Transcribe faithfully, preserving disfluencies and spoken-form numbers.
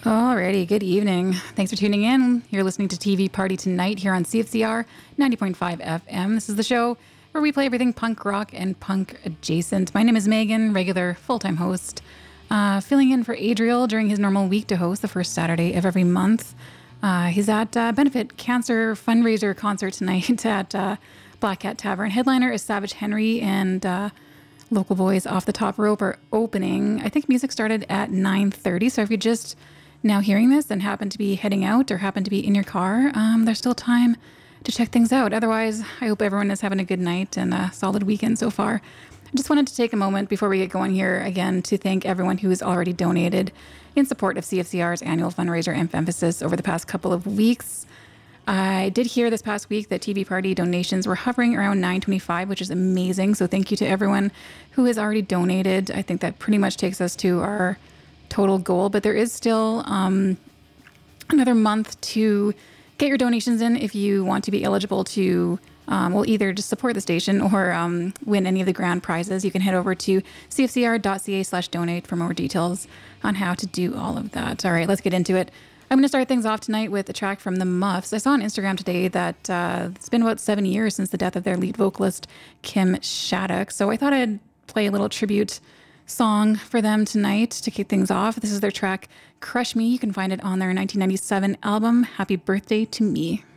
Alrighty, good evening. Thanks for tuning in. You're listening to T V Party Tonight here on C F C R ninety point five F M. This is the show where we play everything punk rock and punk adjacent. My name is Megan, regular full-time host, uh, filling in for Adriel during his normal week to host the first Saturday of every month. Uh, he's at uh, Benefit Cancer Fundraiser Concert tonight at uh, Black Cat Tavern. Headliner is Savage Henry, and uh, Local Boys Off the Top Rope are opening. I think music started at nine thirty, so if you just now hearing this and happen to be heading out or happen to be in your car, um, there's still time to check things out. Otherwise, I hope everyone is having a good night and a solid weekend so far. I just wanted to take a moment before we get going here again to thank everyone who has already donated in support of C F C R's annual fundraiser Emphasis over the past couple of weeks. I did hear this past week that T V Party donations were hovering around nine twenty-five, which is amazing. So thank you to everyone who has already donated. I think that pretty much takes us to our total goal, but there is still um, another month to get your donations in if you want to be eligible to, um, well, either just support the station or um, win any of the grand prizes. You can head over to cfcr.ca slash donate for more details on how to do all of that. All right, let's get into it. I'm going to start things off tonight with a track from the Muffs. I saw on Instagram today that uh, it's been about seven years since the death of their lead vocalist, Kim Shattuck. So I thought I'd play a little tribute song for them tonight to kick things off. This is their track, Crush Me. You can find it on their nineteen ninety-seven album, Happy Birthday to Me.